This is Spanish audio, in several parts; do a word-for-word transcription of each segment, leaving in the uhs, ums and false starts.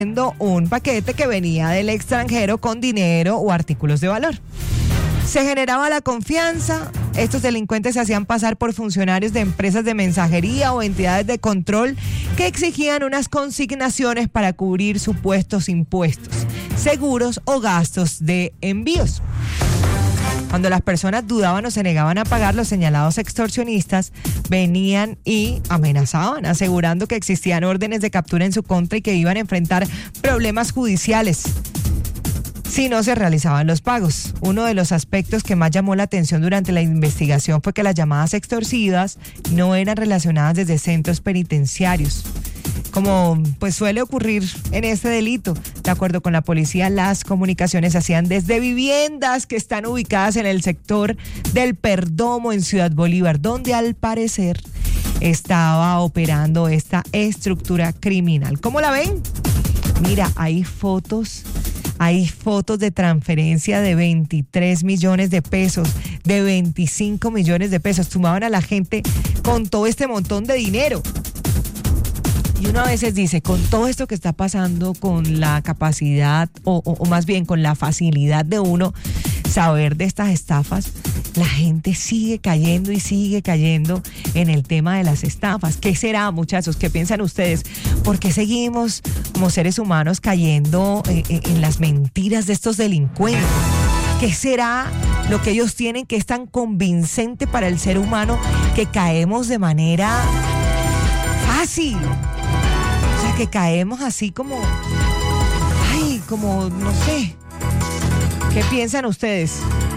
un paquete que venía del extranjero con dinero o artículos de valor. Se generaba la confianza, estos delincuentes se hacían pasar por funcionarios de empresas de mensajería o entidades de control que exigían unas consignaciones para cubrir supuestos impuestos, seguros o gastos de envíos. Cuando las personas dudaban o se negaban a pagar, los señalados extorsionistas venían y amenazaban, asegurando que existían órdenes de captura en su contra y que iban a enfrentar problemas judiciales si no se realizaban los pagos. Uno de los aspectos que más llamó la atención durante la investigación fue que las llamadas extorsivas no eran relacionadas desde centros penitenciarios, como pues suele ocurrir en este delito. De acuerdo con la policía, las comunicaciones se hacían desde viviendas que están ubicadas en el sector del Perdomo en Ciudad Bolívar, donde al parecer estaba operando esta estructura criminal. ¿Cómo la ven? Mira, hay fotos, hay fotos de transferencia de veintitrés millones de pesos, de veinticinco millones de pesos. Sumaban a la gente con todo este montón de dinero. Y uno a veces dice, con todo esto que está pasando, con la capacidad o, o, o más bien con la facilidad de uno saber de estas estafas, la gente sigue cayendo y sigue cayendo en el tema de las estafas. ¿Qué será, muchachos? ¿Qué piensan ustedes? ¿Por qué seguimos como seres humanos cayendo en, en las mentiras de estos delincuentes? ¿Qué será lo que ellos tienen que es tan convincente para el ser humano que caemos de manera fácil? O sea, que caemos así como, ay, como, no sé. ¿Qué piensan ustedes?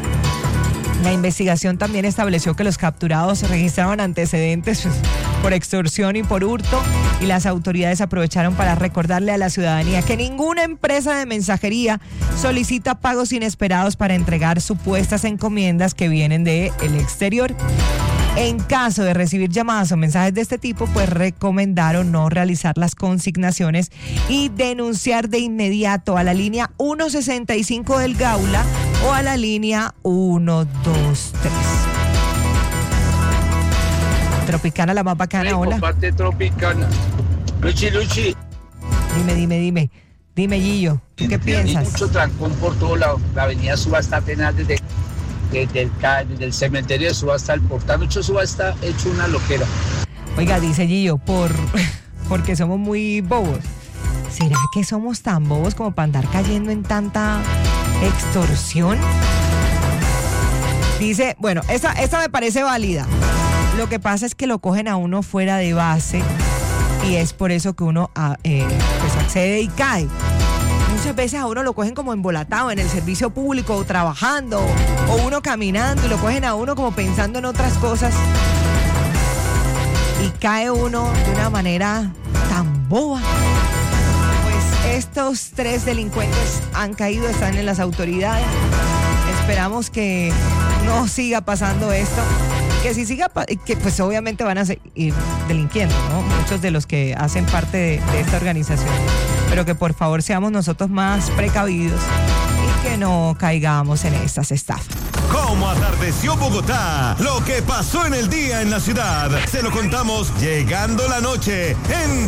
La investigación también estableció que los capturados registraban antecedentes pues, por extorsión y por hurto, y las autoridades aprovecharon para recordarle a la ciudadanía que ninguna empresa de mensajería solicita pagos inesperados para entregar supuestas encomiendas que vienen del exterior. En caso de recibir llamadas o mensajes de este tipo, pues recomendaron no realizar las consignaciones y denunciar de inmediato a la línea ciento sesenta y cinco del Gaula o a la línea ciento veintitrés. Tropicana, la más bacana, sí, hola. Parte Tropicana. Luchi, Luchi. Dime, dime, dime. Dime, Gillo, ¿tú qué piensas? Hay mucho trancón por todo lado. La avenida Suba está apenas desde... Desde el, desde el cementerio de Suba hasta el portal ocho Suba está hecho una loquera. Oiga, dice Gillo, por, porque somos muy bobos. ¿Será que somos tan bobos como para andar cayendo en tanta extorsión? Dice, bueno, esta, esta me parece válida. Lo que pasa es que lo cogen a uno fuera de base y es por eso que uno eh, pues accede y cae. Muchas veces a uno lo cogen como embolatado en el servicio público o trabajando o uno caminando y lo cogen a uno como pensando en otras cosas y cae uno de una manera tan boba. Pues estos tres delincuentes han caído, están en las autoridades. Esperamos que no siga pasando esto, que si siga, que pues obviamente van a seguir delinquiendo, ¿no? Muchos de los que hacen parte de, de esta organización. Pero que por favor seamos nosotros más precavidos y que no caigamos en estas estafas. ¿Cómo atardeció Bogotá? Lo que pasó en el día en la ciudad. Se lo contamos llegando la noche en